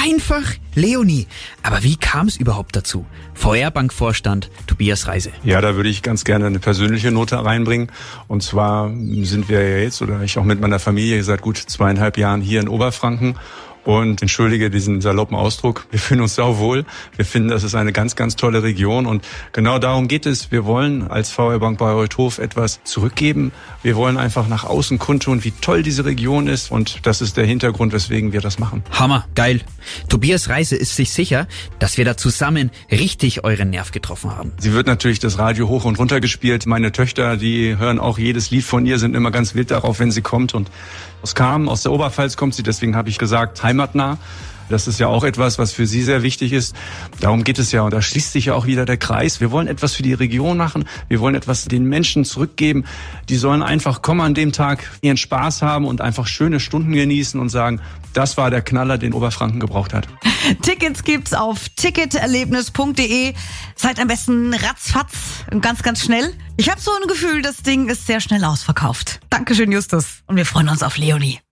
einfach Leonie. Aber wie kam es überhaupt dazu? VR-Bankvorstand Tobias Reise. Ja, da würde ich ganz gerne eine persönliche Note reinbringen. Und zwar sind wir ja jetzt, oder ich auch mit meiner Familie, seit gut 2,5 Jahren hier in Oberfranken. Und entschuldige diesen saloppen Ausdruck, wir fühlen uns sauwohl. Wir finden, das ist eine ganz, ganz tolle Region. Und genau darum geht es. Wir wollen als VR Bank Bayreuth-Hof etwas zurückgeben. Wir wollen einfach nach außen kundtun, wie toll diese Region ist. Und das ist der Hintergrund, weswegen wir das machen. Hammer, geil. Tobias Reise ist sich sicher, dass wir da zusammen richtig euren Nerv getroffen haben. Sie wird natürlich das Radio hoch und runter gespielt. Meine Töchter, die hören auch jedes Lied von ihr, sind immer ganz wild darauf, wenn sie kommt. Und aus Kam, aus der Oberpfalz kommt sie, deswegen habe ich gesagt, heimatnah. Das ist ja auch etwas, was für sie sehr wichtig ist. Darum geht es ja. Und da schließt sich ja auch wieder der Kreis. Wir wollen etwas für die Region machen. Wir wollen etwas den Menschen zurückgeben. Die sollen einfach kommen an dem Tag, ihren Spaß haben und einfach schöne Stunden genießen und sagen, das war der Knaller, den Oberfranken gebraucht hat. Tickets gibt's auf ticketerlebnis.de. Seid am besten ratzfatz und ganz, ganz schnell. Ich habe so ein Gefühl, das Ding ist sehr schnell ausverkauft. Dankeschön, Justus. Und wir freuen uns auf Leonie.